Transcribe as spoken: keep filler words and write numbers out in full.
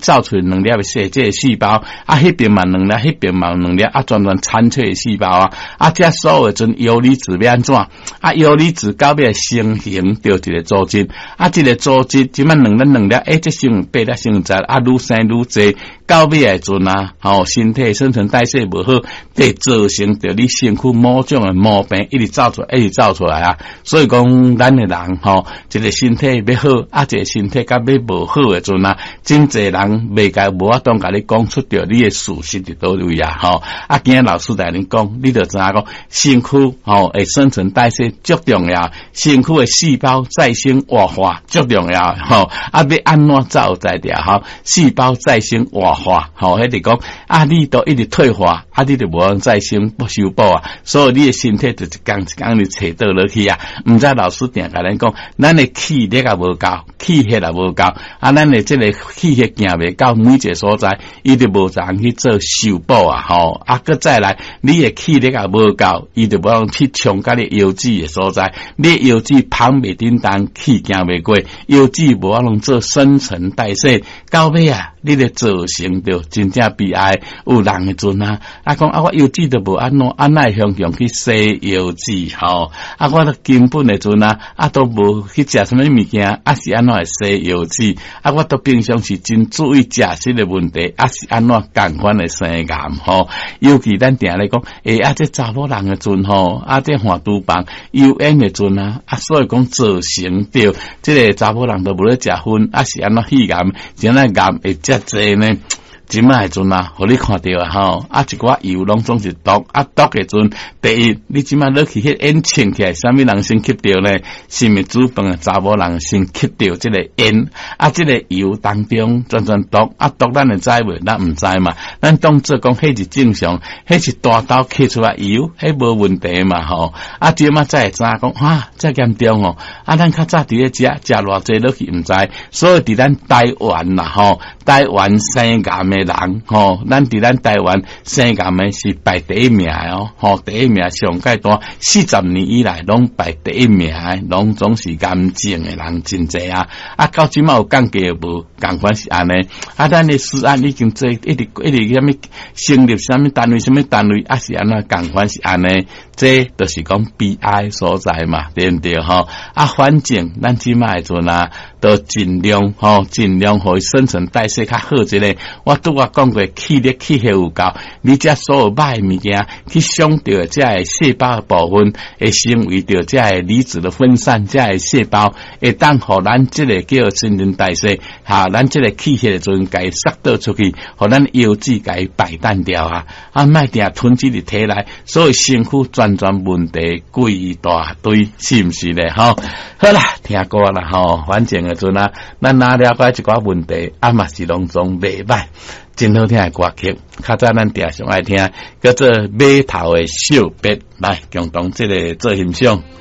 造出两粒的细这个细胞，啊，迄边嘛两粒，迄边嘛两粒，啊，全全参差的细胞啊，啊，这所有阵游离子要安怎？啊，游离子到尾形成着一个组织，啊，这个组织即满两粒两粒，诶，这生八粒生十，啊，愈生愈济。到尾诶阵啊，吼、哦，身体新陈代谢无好，会造成着你身躯某种诶毛病一直走出来，一直走出来啊。所以讲，咱诶人吼、哦，一个身体要好，啊，一个身体甲要无好诶阵啊，真侪人袂甲无法当甲你讲出着你诶事实伫倒位啊，吼、哦。啊，今日老师带恁讲，你着知影讲，身躯吼诶新陳代謝足重要，身軀诶細胞再生活化足重要，吼、哦。啊，要安怎走在條吼？細胞再生活化，吼、哦，迄個講啊，你都一直退化，啊，你就無能再生不修補啊，所以你誒身體就一工一工你扯倒落去啊。毋知老師定甲咱講，咱誒氣力也無夠，氣血也無夠，啊，咱誒即個氣血行袂到每一個所在，伊就無人去做修補啊，吼，啊，擱再來，你誒氣力也無夠，伊就無能去衝甲你腰子誒所在，你腰子捧袂叮當，氣行袂過，腰子無法能做新陳代謝，到尾啊，你咧造成着真正悲哀。有人誒陣啊，啊講啊，我腰子都無安怎，安奈向向去洗腰子吼，啊，我根本誒陣啊，啊都無去食什麼物件，啊是安怎會洗腰子，啊我都平常是真注意食食誒問題，啊是安怎共款誒生癌吼。尤其咱定咧講，誒啊，這查某人誒陣吼，啊這患豬房油煙誒陣啊，啊所以講造成着即個查某人都無咧食薰，啊是安怎肺癌，真係癌會遮濟呢？即擺誒陣啊，互你看到啊吼，啊一寡油攏總是毒，啊毒誒陣，第一你即擺落去迄煙嗆起來，啥物人先吸到呢？是咪煮飯誒查某人先吸到即個煙？啊，即個油當中全全毒，啊毒咱會知袂？咱毋知嘛，咱當做講迄是正常，迄是大刀吸出來油，迄無問題嘛吼。啊，即擺才會知講，哈，遮嚴重哦。啊，咱較早佇咧食食偌濟落去毋知，所以佇咱台灣啦吼，台灣生癌誒人吼，咱伫咱台灣生癌誒是排第一名哦，吼第一名上界多四十年以來攏排第一名，攏總是癌症誒人真濟啊！啊，到即馬有降低無？共款是安尼。啊，咱誒事案已經做一直一直啥物成立啥物單位，啥物單位啊是安怎共款是安尼？這就是講悲哀所在嘛，對毋對吼？啊，反正咱即馬誒陣啊，都盡量吼，盡量互伊新陳代謝較好一個。我拄我講過，氣力氣血有夠，你遮所有歹誒物件去傷到遮誒細胞誒部分，會成為着遮誒離子的分散，遮誒細胞會當互咱即個叫新陳代謝，哈，咱即個氣血誒陣甲伊塞倒出去，互咱腰子甲伊排彈掉啊，啊，莫定囤積佇體內，所以身軀全全問題幾大堆，是毋是咧？吼，好啦，聽過啦，吼，反正誒陣啊，咱若了解一寡問題，啊嘛是攏總袂歹。真好聽嘅歌曲，較早咱定上愛聽，叫做碼頭嘅小別，來共同即個做欣賞。